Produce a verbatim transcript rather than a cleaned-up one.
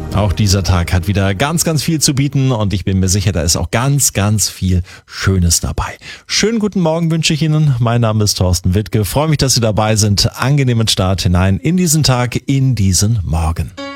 Auch dieser Tag hat wieder ganz, ganz viel zu bieten und ich bin mir sicher, da ist auch ganz, ganz viel Schönes dabei. Schönen guten Morgen wünsche ich Ihnen. Mein Name ist Thorsten Wittke. Freue mich, dass Sie dabei sind. Angenehmen Start hinein in diesen Tag, in diesen Morgen.